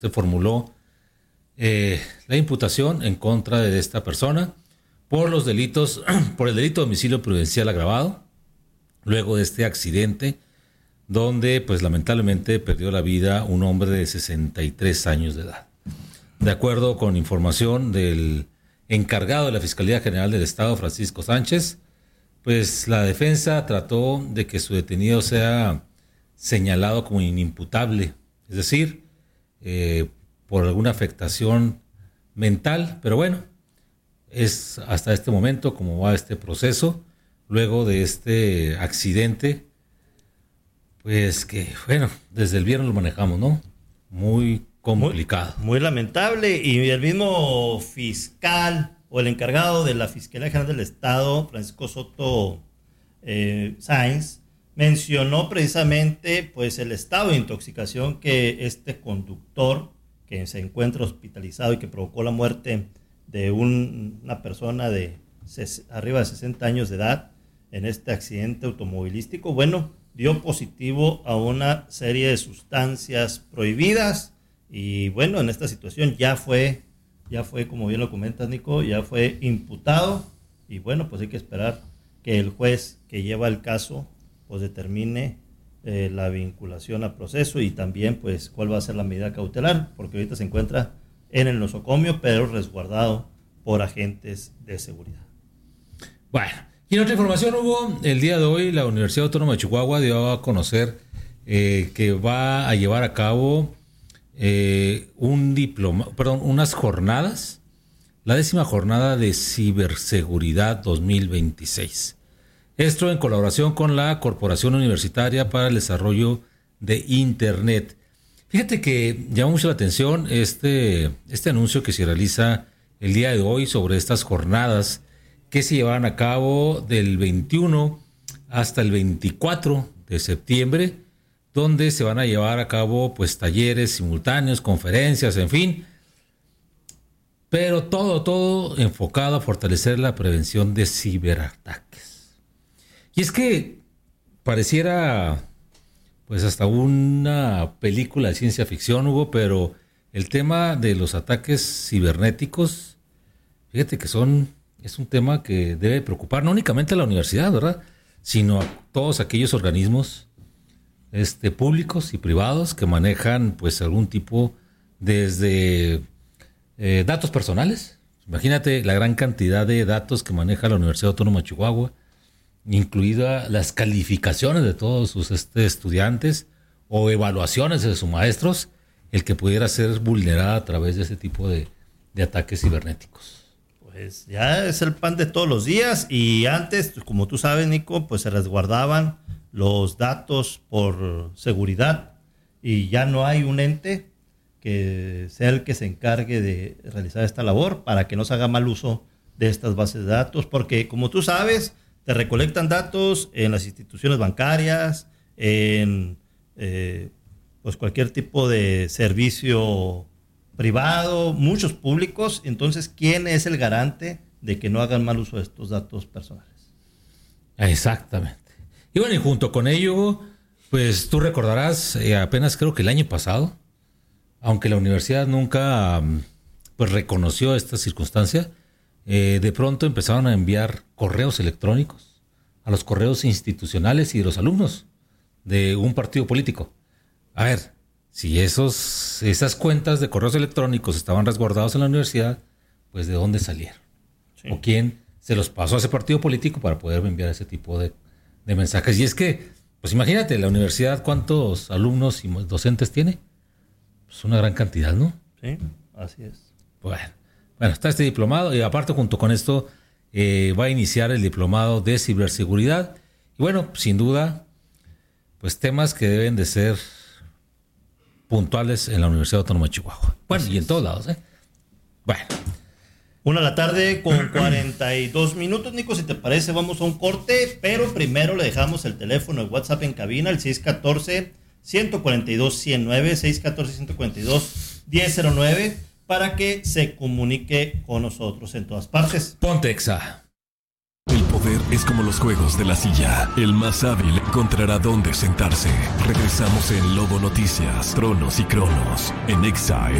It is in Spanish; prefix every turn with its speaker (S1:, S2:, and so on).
S1: se formuló la imputación en contra de esta persona por los delitos, por el delito de homicidio prudencial agravado, luego de este accidente donde pues lamentablemente perdió la vida un hombre de 63 años de edad. De acuerdo con información del encargado de la Fiscalía General del Estado, Francisco Sánchez, pues la defensa trató de que su detenido sea señalado como inimputable, es decir, por alguna afectación mental, pero bueno, es hasta este momento como va este proceso, luego de este accidente, pues que, bueno, desde el viernes lo manejamos, ¿no? Muy complicado.
S2: Muy lamentable, y el mismo fiscal o el encargado de la Fiscalía General del Estado, Francisco Soto Sáenz, mencionó precisamente pues el estado de intoxicación que este conductor, que se encuentra hospitalizado y que provocó la muerte de una persona de arriba de 60 años de edad en este accidente automovilístico, bueno, dio positivo a una serie de sustancias prohibidas, y bueno, en esta situación ya fue, como bien lo comentas, Nico, ya fue imputado, y bueno, pues hay que esperar que el juez que lleva el caso pues determine la vinculación al proceso, y también pues cuál va a ser la medida cautelar, porque ahorita se encuentra en el nosocomio, pero resguardado por agentes de seguridad.
S1: Bueno, y en otra información, Hugo, el día de hoy la Universidad Autónoma de Chihuahua dio a conocer que va a llevar a cabo unas jornadas, la 10ª jornada de ciberseguridad 2026. Esto en colaboración con la Corporación Universitaria para el Desarrollo de Internet. Fíjate que llama mucho la atención este anuncio que se realiza el día de hoy sobre estas jornadas que se llevarán a cabo del 21 hasta el 24 de septiembre, donde se van a llevar a cabo pues talleres simultáneos, conferencias, en fin, pero todo enfocado a fortalecer la prevención de ciberataques. Y es que pareciera pues hasta una película de ciencia ficción, Hugo, pero el tema de los ataques cibernéticos, fíjate que es un tema que debe preocupar no únicamente a la universidad, ¿verdad?, sino a todos aquellos organismos públicos y privados que manejan pues algún tipo desde datos personales. Imagínate la gran cantidad de datos que maneja la Universidad Autónoma de Chihuahua, incluidas las calificaciones de todos sus estudiantes o evaluaciones de sus maestros, el que pudiera ser vulnerada a través de ese tipo de ataques cibernéticos.
S2: Pues ya es el pan de todos los días, y antes, como tú sabes, Nico, pues se resguardaban los datos por seguridad, y ya no hay un ente que sea el que se encargue de realizar esta labor para que no se haga mal uso de estas bases de datos, porque como tú sabes, te recolectan datos en las instituciones bancarias, en pues cualquier tipo de servicio privado, muchos públicos. Entonces, ¿quién es el garante de que no hagan mal uso de estos datos personales?
S1: Exactamente. Y bueno, y junto con ello, pues tú recordarás, apenas creo que el año pasado, aunque la universidad nunca pues reconoció esta circunstancia, de pronto empezaron a enviar correos electrónicos a los correos institucionales y de los alumnos de un partido político. A ver, si esas cuentas de correos electrónicos estaban resguardados en la universidad, pues ¿de dónde salieron? Sí. ¿O quién se los pasó a ese partido político para poder enviar ese tipo de mensajes? Y es que, pues imagínate, la universidad, ¿cuántos alumnos y docentes tiene? Pues una gran cantidad, ¿no?
S2: Sí, así es.
S1: Bueno, está este diplomado, y aparte junto con esto va a iniciar el diplomado de ciberseguridad. Y bueno, sin duda, pues temas que deben de ser puntuales en la Universidad Autónoma de Chihuahua. Bueno, y en todos lados, ¿eh? Bueno.
S2: 1:00 p.m. con 42 minutos, Nico, si te parece, vamos a un corte, pero primero le dejamos el teléfono de WhatsApp en cabina, el 614-142-109, 614-142-1009, para que se comunique con nosotros en todas partes.
S1: Ponte Exa.
S3: poder es como los juegos de la silla. El más hábil encontrará dónde sentarse. Regresamos en Lobo Noticias, Tronos y Cronos, en Exa